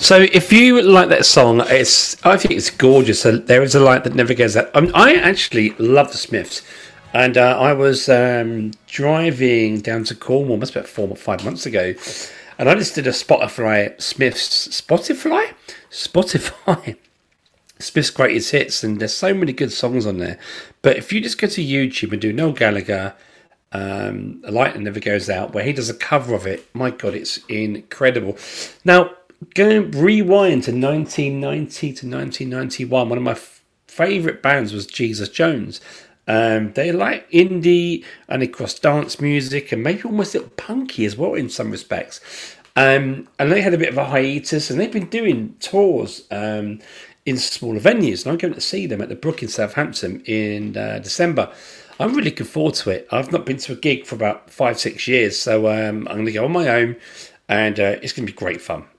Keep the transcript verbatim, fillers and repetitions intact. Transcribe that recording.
So if you like that song, it's I think it's gorgeous. So there is a light that never goes out. I, mean, I actually love the Smiths, and uh, I was um, driving down to Cornwall, must be about four or five months ago, and I just did a Spotify Smiths Spotify Spotify Smiths greatest hits, and there's so many good songs on there. But if you just go to YouTube and do Noel Gallagher, um, "A Light That Never Goes Out," where he does a cover of it, my God, it's incredible. Now, going to rewind to nineteen ninety to nineteen ninety-one, one of my f- favourite bands was Jesus Jones. Um, they like indie and they cross dance music and maybe almost a little punky as well in some respects. Um, and they had a bit of a hiatus, and they've been doing tours um, in smaller venues. And I'm going to see them at the Brook in Southampton in uh, December. I'm really looking forward to it. I've not been to a gig for about five, six years, so um, I'm going to go on my own, and uh, it's going to be great fun.